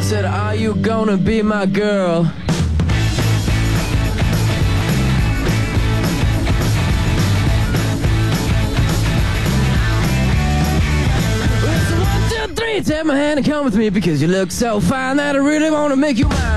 said, are you gonna be my girl? Take my hand and come with me because you look so fine that I really want to make you mine.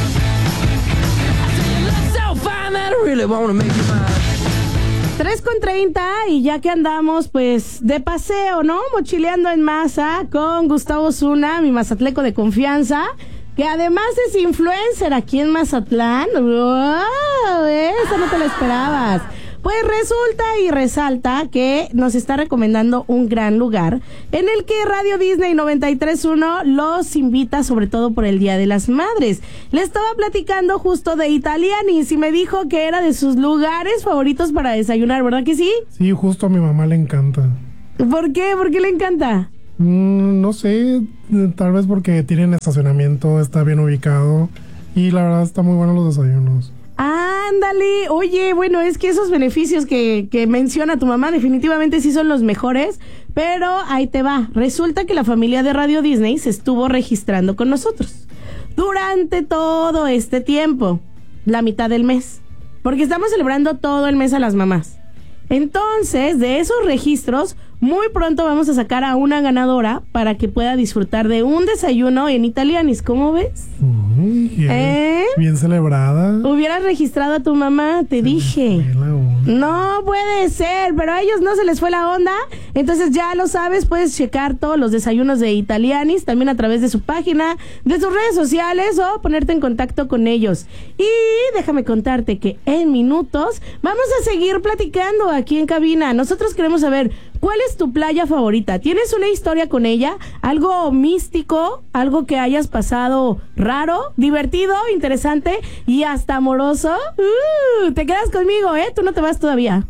I say you look so fine that I really want to make you mine. 3:30 y ya que andamos pues de paseo, ¿no? Mochileando en masa con Gustavo Zuna, mi mazatleco de confianza, que además es influencer aquí en Mazatlán. ¡Wow! Eso no te lo esperabas. Pues resulta y resalta que nos está recomendando un gran lugar en el que Radio Disney 93.1 los invita, sobre todo por el Día de las Madres. Le estaba platicando justo de Italianis y me dijo que era de sus lugares favoritos para desayunar, ¿verdad que sí? Sí, justo a mi mamá le encanta. ¿Por qué? ¿Por qué le encanta? No sé, tal vez porque tienen estacionamiento, está bien ubicado y la verdad está muy bueno los desayunos. Ándale, oye, bueno, es que esos beneficios que menciona tu mamá definitivamente sí son los mejores, pero ahí te va. Resulta que la familia de Radio Disney se estuvo registrando con nosotros durante todo este tiempo, la mitad del mes, porque estamos celebrando todo el mes a las mamás. Entonces, de esos registros, muy pronto vamos a sacar a una ganadora para que pueda disfrutar de un desayuno en Italianis. ¿Cómo ves? Bien celebrada. Hubieras registrado a tu mamá, te dije. No puede ser, pero a ellos no se les fue la onda. Entonces ya lo sabes, puedes checar todos los desayunos de Italianis, también a través de su página, de sus redes sociales o ponerte en contacto con ellos. Y déjame contarte que en minutos vamos a seguir platicando aquí en cabina. Nosotros queremos saber, ¿cuál es tu playa favorita? ¿Tienes una historia con ella? ¿Algo místico? ¿Algo que hayas pasado raro, divertido, interesante y hasta amoroso? Te quedas conmigo, Tú no te vas todavía.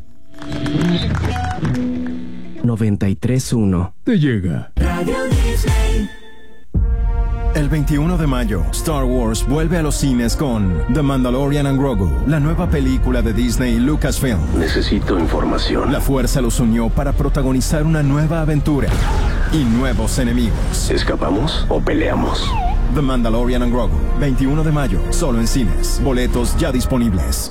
93.1 te llega. Radio Disney. El 21 de mayo, Star Wars vuelve a los cines con The Mandalorian and Grogu, la nueva película de Disney y Lucasfilm. Necesito información. La fuerza los unió para protagonizar una nueva aventura y nuevos enemigos. ¿Escapamos o peleamos? The Mandalorian and Grogu, 21 de mayo, solo en cines. Boletos ya disponibles.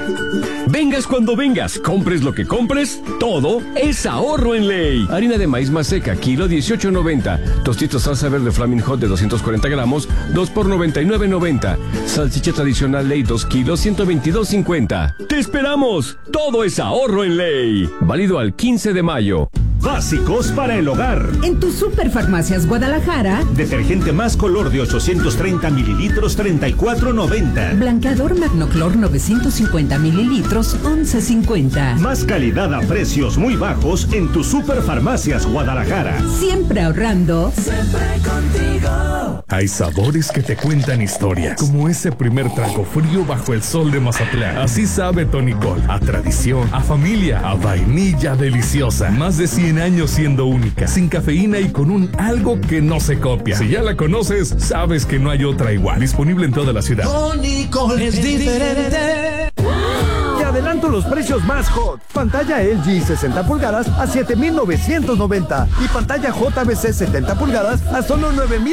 Vengas cuando vengas, compres lo que compres, todo es ahorro en Ley. Harina de maíz maseca, kilo 18.90. Tostitos salsa verde Flaming Hot de 240 gramos, 2 por 99.90. Salchicha tradicional Ley, 2 kilos, 122.50. ¡Te esperamos! Todo es ahorro en Ley. Válido al 15 de mayo. Básicos para el hogar. En tu Superfarmacias Guadalajara. Detergente más color de 830 mililitros, 34.90. Blanqueador Magnoclor 950 mililitros, 11.50. Más calidad a precios muy bajos en tu Superfarmacias Guadalajara. Siempre ahorrando. Siempre contigo. Hay sabores que te cuentan historias, como ese primer trago frío bajo el sol de Mazatlán. Así sabe Tonicol, a tradición, a familia, a vainilla deliciosa. Más de 100 años siendo única, sin cafeína y con un algo que no se copia. Si ya la conoces, sabes que no hay otra igual. Disponible en toda la ciudad. Tonicol es diferente. Te adelanto los precios más hot. Pantalla LG 60 pulgadas a 7,990 y pantalla JBC 70 pulgadas a solo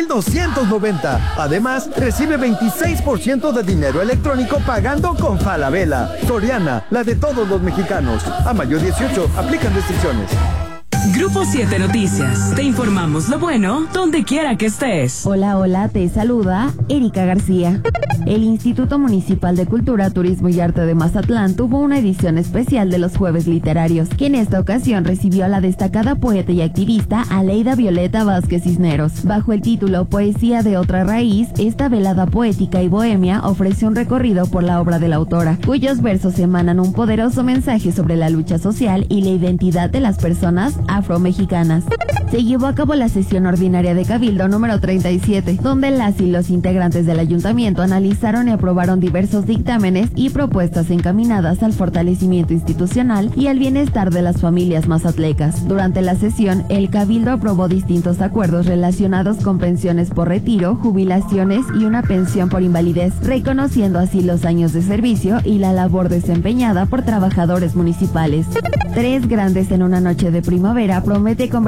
9,290. Además, recibe 26% de dinero electrónico pagando con Falabella. Soriana, la de todos los mexicanos. A mayo 18, aplican restricciones. Grupo 7 Noticias. Te informamos lo bueno donde quiera que estés. Hola, hola, te saluda Erika García. El Instituto Municipal de Cultura, Turismo y Arte de Mazatlán tuvo una edición especial de los Jueves Literarios, que en esta ocasión recibió a la destacada poeta y activista Aleida Violeta Vázquez Cisneros. Bajo el título Poesía de otra raíz, esta velada poética y bohemia ofrece un recorrido por la obra de la autora, cuyos versos emanan un poderoso mensaje sobre la lucha social y la identidad de las personas afromexicanas. Se llevó a cabo la sesión ordinaria de Cabildo número 37, donde las y los integrantes del ayuntamiento analizaron y aprobaron diversos dictámenes y propuestas encaminadas al fortalecimiento institucional y al bienestar de las familias mazatlecas. Durante la sesión, el Cabildo aprobó distintos acuerdos relacionados con pensiones por retiro, jubilaciones y una pensión por invalidez, reconociendo así los años de servicio y la labor desempeñada por trabajadores municipales. 3 grandes en una noche de primavera promete convertir el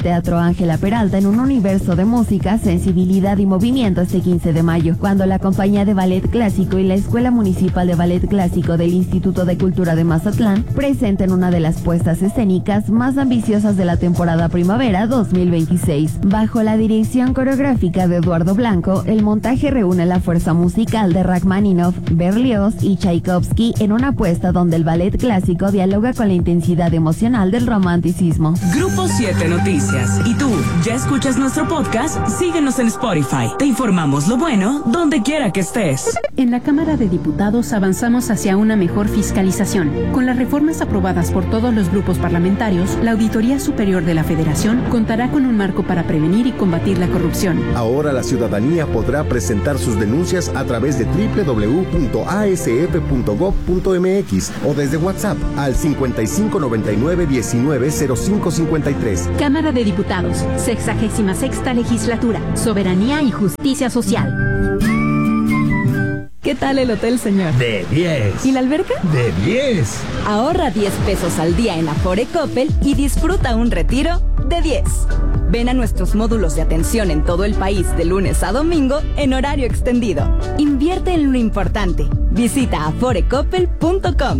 Teatro Ángela Peralta en un universo de música, sensibilidad y movimiento este 15 de mayo, cuando la Compañía de Ballet Clásico y la Escuela Municipal de Ballet Clásico del Instituto de Cultura de Mazatlán presenten una de las puestas escénicas más ambiciosas de la temporada primavera 2026. Bajo la dirección coreográfica de Eduardo Blanco, el montaje reúne la fuerza musical de Rachmaninoff, Berlioz y Tchaikovsky en una apuesta donde el ballet clásico dialoga con la intensidad emocional del romanticismo. Grupo 7 Noticias. ¿Y tú, ya escuchas nuestro podcast? Síguenos en Spotify. Te informamos lo bueno donde quiera que estés. En la Cámara de Diputados avanzamos hacia una mejor fiscalización. Con las reformas aprobadas por todos los grupos parlamentarios, la Auditoría Superior de la Federación contará con un marco para prevenir y combatir la corrupción. Ahora la ciudadanía podrá presentar sus denuncias a través de www.asf.gov.mx o desde WhatsApp al 5599-190553. Cámara de Diputados, 66ª Legislatura, Soberanía y Justicia Social. ¿Qué tal el hotel, señor? De 10. ¿Y la alberca? De 10. Ahorra 10 pesos al día en Afore Coppel y disfruta un retiro de 10. Ven a nuestros módulos de atención en todo el país de lunes a domingo en horario extendido. Invierte en lo importante. Visita aforecoppel.com.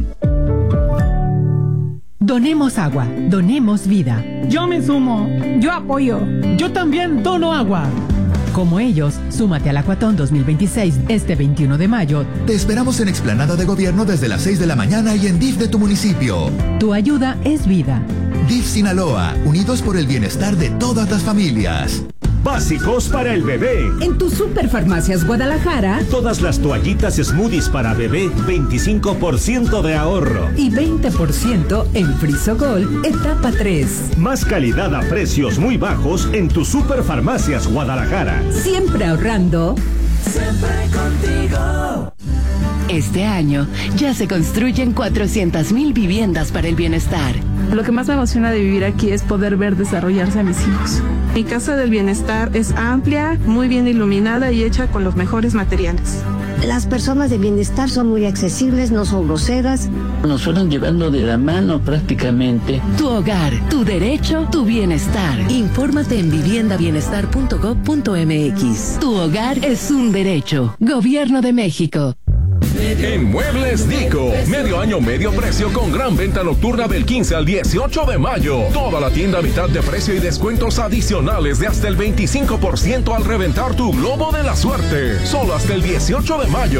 Donemos agua, donemos vida. Yo me sumo. Yo apoyo. Yo también dono agua. Como ellos, súmate al Acuatón 2026 este 21 de mayo. Te esperamos en Explanada de Gobierno desde las 6 de la mañana y en DIF de tu municipio. Tu ayuda es vida. DIF Sinaloa, unidos por el bienestar de todas las familias. Básicos para el bebé. En tu Superfarmacias Guadalajara, todas las toallitas Smoothies para bebé, 25% de ahorro. Y 20% en Frisogol, etapa 3. Más calidad a precios muy bajos en tu Superfarmacias Guadalajara. Siempre ahorrando. Siempre contigo. Este año ya se construyen 400,000 viviendas para el bienestar. Lo que más me emociona de vivir aquí es poder ver desarrollarse a mis hijos. Mi casa del bienestar es amplia, muy bien iluminada y hecha con los mejores materiales. Las personas de bienestar son muy accesibles, no son groseras. Nos fueron llevando de la mano prácticamente. Tu hogar, tu derecho, tu bienestar. Infórmate en viviendabienestar.gov.mx. Tu hogar es un derecho. Gobierno de México. En Muebles Dico, medio año, medio precio con gran venta nocturna del 15 al 18 de mayo. Toda la tienda a mitad de precio y descuentos adicionales de hasta el 25% al reventar tu globo de la suerte. Solo hasta el 18 de mayo.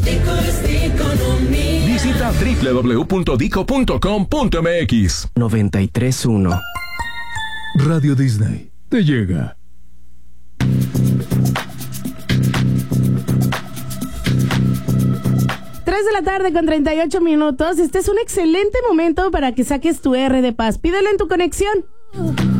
Visita www.dico.com.mx. 93.1 Radio Disney te llega. 3 de la tarde con 38 minutos. Este es un excelente momento para que saques tu R de paz. Pídelo en tu conexión.